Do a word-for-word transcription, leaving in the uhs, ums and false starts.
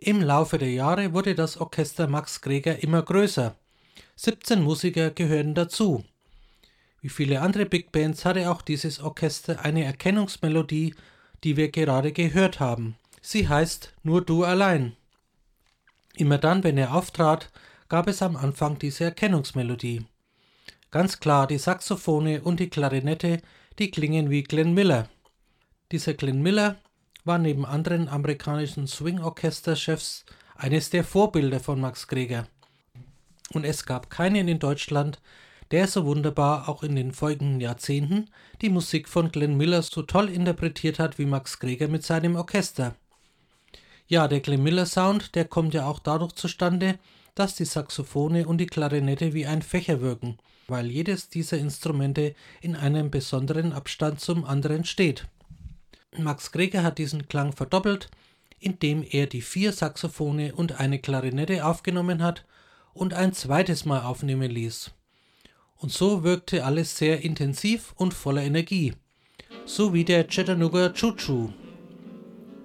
Im Laufe der Jahre wurde das Orchester Max Greger immer größer. siebzehn Musiker gehörten dazu. Wie viele andere Big Bands hatte auch dieses Orchester eine Erkennungsmelodie, die wir gerade gehört haben. Sie heißt Nur du allein. Immer dann, wenn er auftrat, gab es am Anfang diese Erkennungsmelodie. Ganz klar, die Saxophone und die Klarinette, die klingen wie Glenn Miller. Dieser Glenn Miller war neben anderen amerikanischen Swing-Orchester-Chefs eines der Vorbilder von Max Greger. Und es gab keinen in Deutschland, der so wunderbar auch in den folgenden Jahrzehnten die Musik von Glenn Miller so toll interpretiert hat wie Max Greger mit seinem Orchester. Ja, der Glenn Miller Sound, der kommt ja auch dadurch zustande, dass die Saxophone und die Klarinette wie ein Fächer wirken, weil jedes dieser Instrumente in einem besonderen Abstand zum anderen steht. Max Greger hat diesen Klang verdoppelt, indem er die vier Saxophone und eine Klarinette aufgenommen hat und ein zweites Mal aufnehmen ließ. Und so wirkte alles sehr intensiv und voller Energie, so wie der Chattanooga Choo Choo.